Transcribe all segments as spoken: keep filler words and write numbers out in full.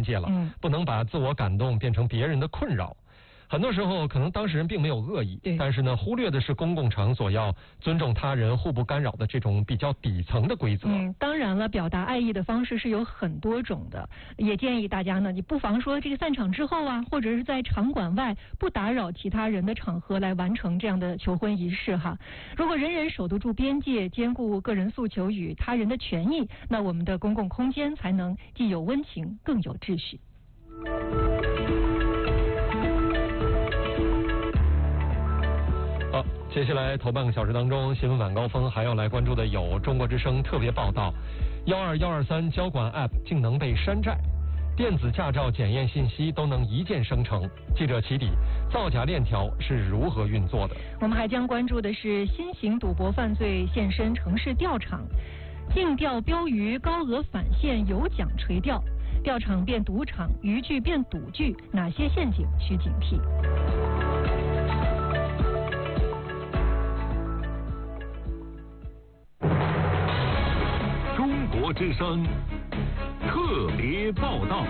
边界了，嗯，不能把自我感动变成别人的困扰。很多时候可能当事人并没有恶意，但是呢，忽略的是公共场所要尊重他人、互不干扰的这种比较底层的规则。 嗯，当然了，表达爱意的方式是有很多种的，也建议大家呢，你不妨说这个散场之后啊，或者是在场馆外不打扰其他人的场合来完成这样的求婚仪式哈。如果人人守得住边界，兼顾个人诉求与他人的权益，那我们的公共空间才能既有温情，更有秩序。 好，接下来头半个小时当中，新闻晚高峰还要来关注的有中国之声特别报道：幺二幺二三交管 App 竟能被山寨，电子驾照检验信息都能一键生成。记者起底，造假链条是如何运作的？ 我们还将关注的是新型赌博犯罪现身城市钓场，竞钓标鱼高额返现有奖垂钓，钓场变赌场，渔具变赌具，哪些陷阱需警惕？ 中国之声特别报道。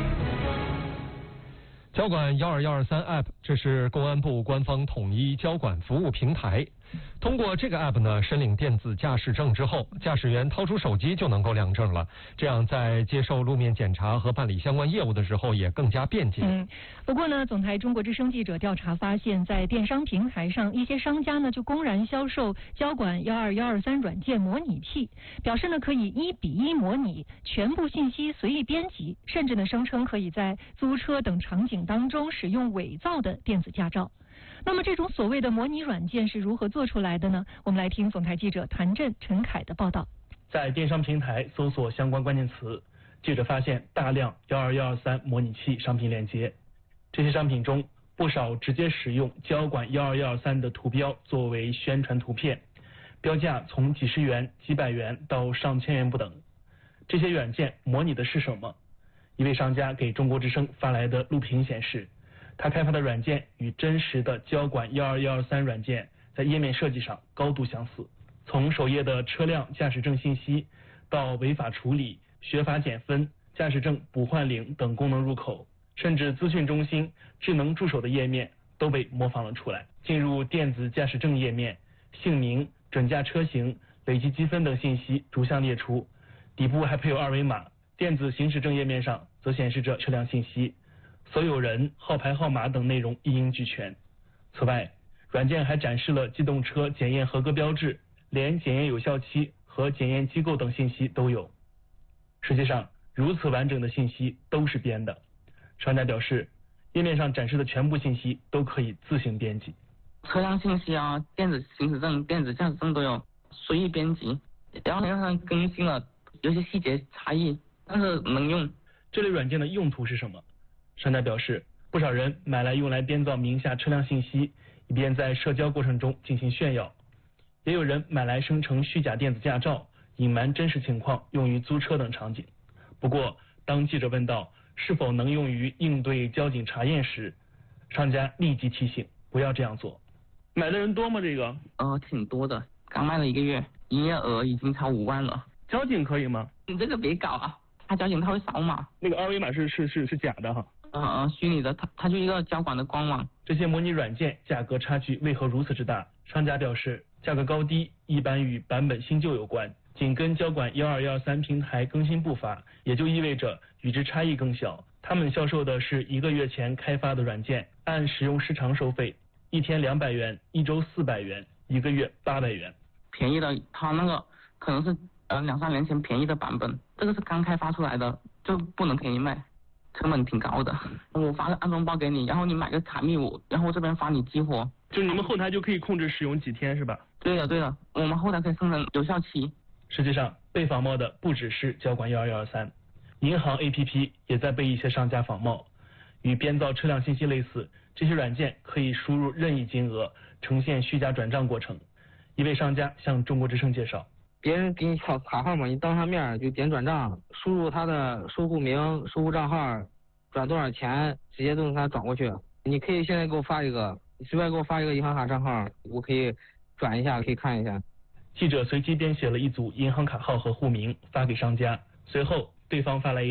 交管幺二幺二三 App， 这是公安部官方统一交管服务平台。通过这个 app 呢，申领电子驾驶证之后，驾驶员掏出手机就能够亮证了。这样在接受路面检查和办理相关业务的时候也更加便捷。 嗯，不过呢，总台中国之声记者调查发现，在电商平台上，一些商家呢就公然销售交管幺二幺二三软件模拟器，表示呢可以一比一模拟，全部信息随意编辑，甚至呢声称可以在租车等场景当中使用伪造的电子驾照。那么这种所谓的模拟软件是如何做出来的呢？我们来听总台记者谭震、陈凯的报道。 在电商平台搜索相关关键词，记者发现大量幺二幺二三模拟器商品链接。这些商品中，不少直接使用交管幺二幺二三的图标作为宣传图片，标价从几十元、几百元到上千元不等。这些软件模拟的是什么？一位商家给中国之声发来的录屏显示，他开发的软件与真实的交管幺二幺二三软件在页面设计上高度相似，从首页的车辆驾驶证信息到违法处理、学法减分、驾驶证补换领等功能入口，甚至资讯中心、智能助手的页面都被模仿了出来。进入电子驾驶证页面，姓名、准驾车型、累计积分等信息逐项列出，底部还配有二维码。电子行驶证页面上则显示着车辆信息，所有人、号牌号码等内容一应俱全。此外，软件还展示了机动车检验合格标志，连检验有效期和检验机构等信息都有。实际上，如此完整的信息都是编的。商家表示，页面上展示的全部信息都可以自行编辑。 车辆信息啊、电子行驶证、电子驾驶证都有，随意编辑，然后上更新了，有些细节差异，但是能用。 这类软件的用途是什么？商家表示，不少人买来用来编造名下车辆信息，以便在社交过程中进行炫耀；也有人买来生成虚假电子驾照，隐瞒真实情况，用于租车等场景。不过，当记者问到是否能用于应对交警查验时，商家立即提醒不要这样做。买的人多吗？这个？ 呃，挺多的，刚卖了一个月，营业额已经超五万了。 交警可以吗？ 你这个别搞啊，他交警他会扫码。 那个二维码是是是是假的哈。 嗯嗯，虚拟的，它它就一个交管的官网。 这些模拟软件价格差距为何如此之大？商家表示，价格高低一般与版本新旧有关，紧跟交管幺二幺三平台更新步伐，也就意味着与之差异更小。他们销售的是一个月前开发的软件，按使用时长收费，一天两百元，一周四百元，一个月八百元。 便宜的，它那个可能是呃两三年前便宜的版本，这个是刚开发出来的，就不能便宜卖。成本挺高的，我发个安装包给你，然后你买个卡密我，然后这边发你激活。 就你们后台就可以控制使用几天是吧？ 对的对的，我们后台可以生成有效期。 实际上，被仿冒的不只是交管幺二幺二三，银行 A P P 也在被一些商家仿冒。与编造车辆信息类似，这些软件可以输入任意金额，呈现虚假转账过程。一位商家向中国之声介绍。 别人给你卡卡号码，你当上面就点转账，输入他的收户名、收户账号，转多少钱，直接都能给他转过去。你可以现在给我发一个，你随便给我发一个银行卡账号，我可以转一下，可以看一下。 记者随机编写了一组银行卡号和户名发给商家，随后对方发来一段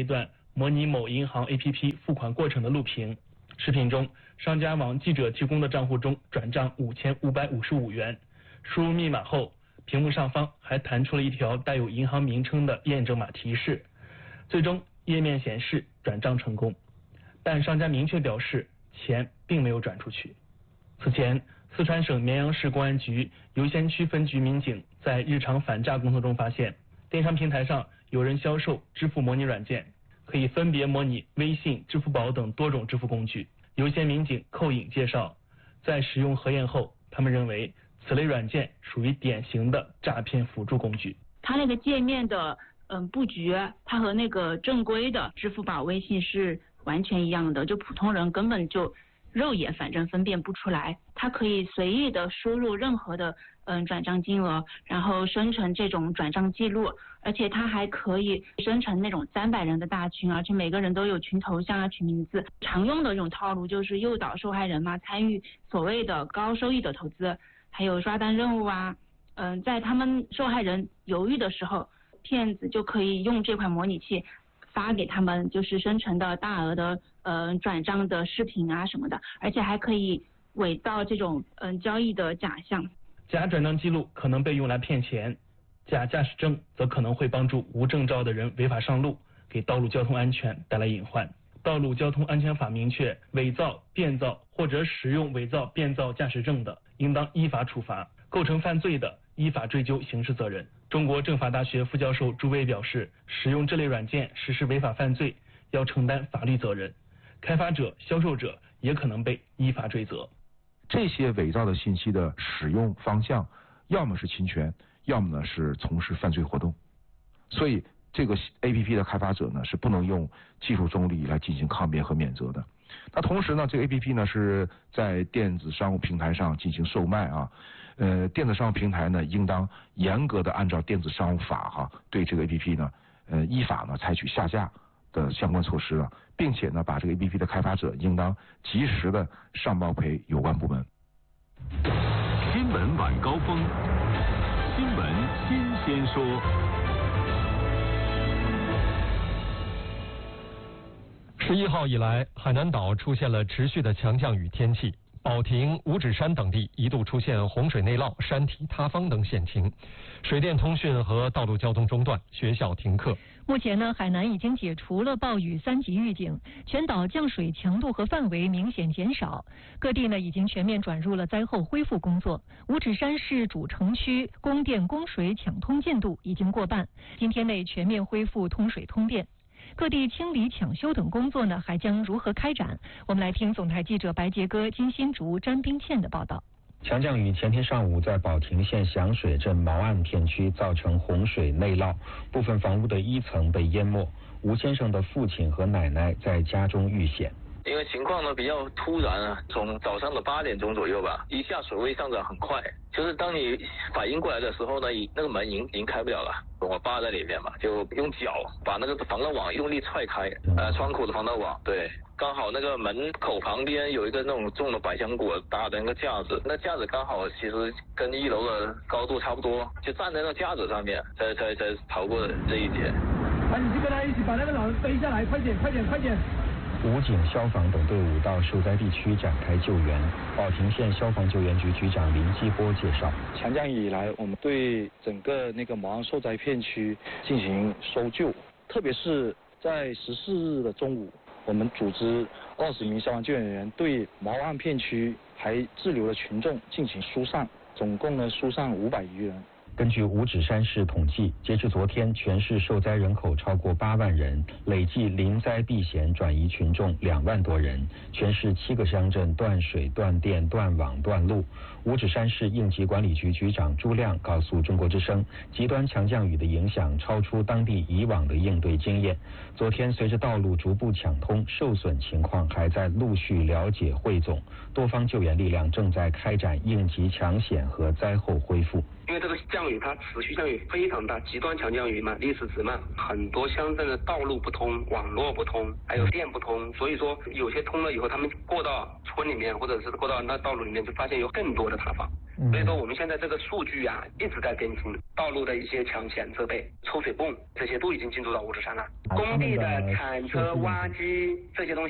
模拟某银行 A P P 付款过程的录屏。视频中，商家往记者提供的账户中转账五千五百五十五元，输入密码后，屏幕上方还弹出了一条带有银行名称的验证码提示，最终页面显示转账成功，但商家明确表示钱并没有转出去。此前，四川省绵阳市公安局游仙区分局民警在日常反诈工作中发现，电商平台上有人销售支付模拟软件，可以分别模拟微信、支付宝等多种支付工具。有些民警扣影介绍，在使用核验后，他们认为此类软件属于典型的诈骗辅助工具。 它那个界面的嗯布局，它和那个正规的支付宝、微信是完全一样的，就普通人根本就肉眼反正分辨不出来。它可以随意的输入任何的嗯转账金额，然后生成这种转账记录，而且它还可以生成那种三百人的大群，而且每个人都有群头像啊、群名字。常用的这种套路就是诱导受害人嘛参与所谓的高收益的投资，还有刷单任务啊。嗯，在他们受害人犹豫的时候，骗子就可以用这款模拟器发给他们就是生成的大额的呃转账的视频啊什么的，而且还可以伪造这种嗯、呃、交易的假象。 假转账记录可能被用来骗钱，假驾驶证则可能会帮助无证照的人违法上路，给道路交通安全带来隐患。道路交通安全法明确，伪造、变造或者使用伪造、变造驾驶证的，应当依法处罚；构成犯罪的，依法追究刑事责任。中国政法大学副教授朱威表示，使用这类软件实施违法犯罪，要承担法律责任，开发者、销售者也可能被依法追责。 这些伪造的信息的使用方向，要么是侵权，要么呢是从事犯罪活动。所以这个 A P P 的开发者呢是不能用技术中立来进行抗辩和免责的。那同时呢，这个 A P P 呢是在电子商务平台上进行售卖啊。呃，电子商务平台呢，应当严格的按照电子商务法哈、啊，对这个 A P P 呢，呃，依法呢采取下架的相关措施了，并且呢，把这个 A P P 的开发者应当及时的上报给有关部门。 新闻晚高峰，新闻新鲜说。 十一号以来，海南岛出现了持续的强降雨天气。保亭、五指山等地一度出现洪水内涝、山体塌方等险情，水电通讯和道路交通中断，学校停课。 目前呢，海南已经解除了暴雨三级预警，全岛降水强度和范围明显减少，各地呢已经全面转入了灾后恢复工作。五指山市主城区供电供水抢通进度已经过半，今天内全面恢复通水通电。各地清理抢修等工作呢，还将如何开展？我们来听总台记者白杰哥、金新竹、詹冰倩的报道。 强降雨前天上午在保亭县响水镇毛岸片区造成洪水内涝，部分房屋的一层被淹没。吴先生的父亲和奶奶在家中遇险。 因为情况呢比较突然啊，从早上的八点钟左右吧，一下水位上涨很快，就是当你反应过来的时候呢，那个门已经已经开不了了。我爸在里面嘛，就用脚把那个防盗网用力踹开，呃，窗口的防盗网，对，刚好那个门口旁边有一个那种种了百香果搭的那个架子，那架子刚好其实跟一楼的高度差不多，就站在那架子上面，才才才逃过这一劫。 啊，你就跟他一起把那个老人背下来，快点，快点，快点！ 武警、消防等队伍到受灾地区展开救援。保亭县消防救援局局长林基波介绍， 强降雨以来，我们对整个那个毛岸受灾片区进行搜救，特别是在十四日的中午，我们组织二十名消防救援员对毛岸片区还滞留的群众进行疏散，总共呢疏散五百余人。 根据五指山市统计，截至昨天，全市受灾人口超过八万人，累计临灾避险转移群众两万多人。全市七个乡镇断水、断电、断网、断路。五指山市应急管理局局长朱亮告诉中国之声，极端强降雨的影响超出当地以往的应对经验。昨天，随着道路逐步抢通，受损情况还在陆续了解汇总，多方救援力量正在开展应急抢险和灾后恢复。 因为这个降雨它持续降雨非常大，极端强降雨嘛，历史值嘛，很多乡镇的道路不通，网络不通，还有电不通，所以说有些通了以后，他们过到村里面或者是过到那道路里面，就发现有更多的塌方。 所以说我们现在这个数据啊一直在更新，道路的一些抢险设备、抽水泵这些都已经进驻到五指山了。工地的铲车、挖机这些东西。